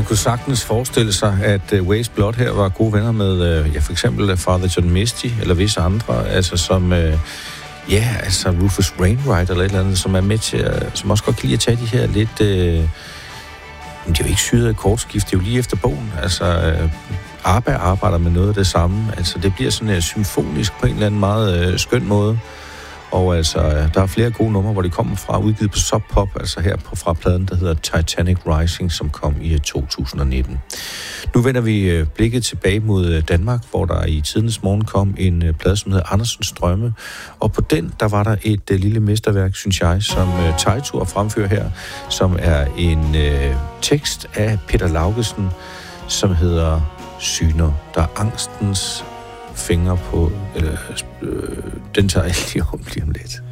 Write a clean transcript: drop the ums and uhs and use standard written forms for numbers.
kunne sagtens forestille sig, at Waste Blood her var gode venner med, for eksempel Father John Misty, eller visse andre, altså som, altså Rufus Wainwright, eller et eller andet, som er med til, som også godt kan lide at tage de her lidt, det er jo ikke syret akkordskift, det er jo lige efter bogen, altså ABBA arbejder med noget af det samme, altså det bliver sådan symfonisk på en eller anden meget skøn måde. Og altså, der er flere gode numre, hvor de kommer fra, udgivet på Sub Pop, altså her fra pladen, der hedder Titanic Rising, som kom i 2019. Nu vender vi blikket tilbage mod Danmark, hvor der i tidens morgen kom en plade, som hedder Andersens Drømme. Og på den, der var der et lille mesterværk, synes jeg, som Teitur fremfører her, som er en tekst af Peter Laugesen, som hedder Syner, der er angstens fingre på, eller den tager jeg lige om lidt.